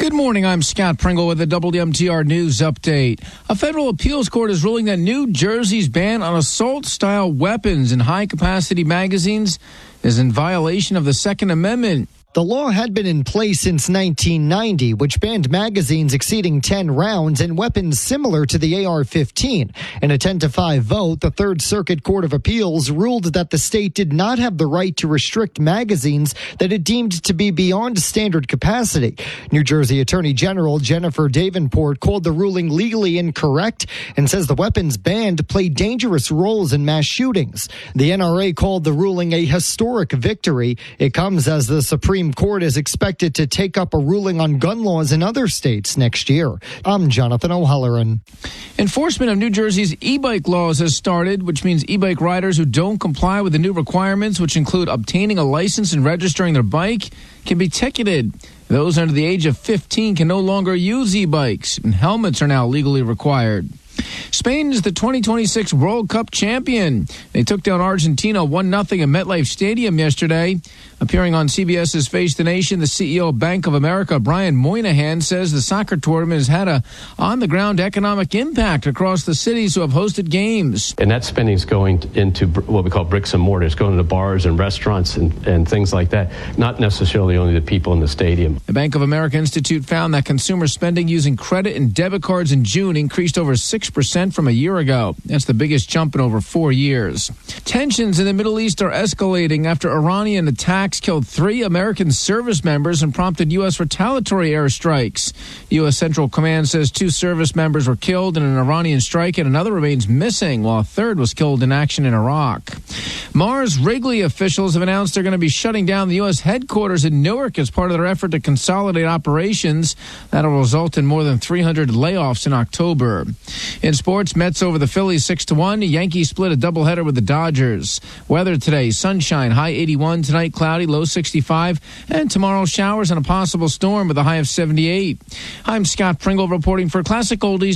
Good morning, I'm Scott Pringle with the WMTR News Update. A federal appeals court is ruling that New Jersey's ban on assault-style weapons in high-capacity magazines is in violation of the Second Amendment. The law had been in place since 1990, which banned magazines exceeding 10 rounds and weapons similar to the AR-15. In a 10-5 vote, the Third Circuit Court of Appeals ruled that the state did not have the right to restrict magazines that it deemed to be beyond standard capacity. New Jersey Attorney General Jennifer Davenport called the ruling legally incorrect and says the weapons banned play dangerous roles in mass shootings. The NRA called the ruling a historic victory. It comes as the Supreme Court is expected to take up a ruling on gun laws in other states next year. I'm Jonathan O'Halloran. Enforcement of New Jersey's e-bike laws has started, which means e-bike riders who don't comply with the new requirements, which include obtaining a license and registering their bike, can be ticketed. Those under the age of 15 can no longer use e-bikes, and helmets are now legally required. Spain is the 2026 World Cup champion. They took down Argentina 1-0 at MetLife Stadium yesterday. Appearing on CBS's Face the Nation, the CEO of Bank of America, Brian Moynihan, says the soccer tournament has had a on-the-ground economic impact across the cities who have hosted games. And that spending is going into what we call bricks and mortar. It's going to bars and restaurants and things like that, not necessarily only the people in the stadium. The Bank of America Institute found that consumer spending using credit and debit cards in June increased over 6% from a year ago. That's the biggest jump in over 4 years. Tensions in the Middle East are escalating after Iranian attacks killed 3 American service members and prompted U.S. retaliatory airstrikes. U.S. Central Command says 2 service members were killed in an Iranian strike and another remains missing, while a third was killed in action in Iraq. Mars Wrigley officials have announced they're going to be shutting down the U.S. headquarters in Newark as part of their effort to consolidate operations. That'll result in more than 300 layoffs in October. In sports, Mets over the Phillies 6-1. Yankees split a doubleheader with the Dodgers. Weather today, sunshine, high 81. Tonight, cloudy, low 65. And tomorrow, showers and a possible storm with a high of 78. I'm Scott Pringle reporting for Classic Oldies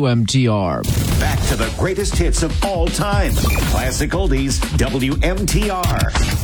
WMTR. Back to the greatest hits of all time. Classic Oldies WMTR.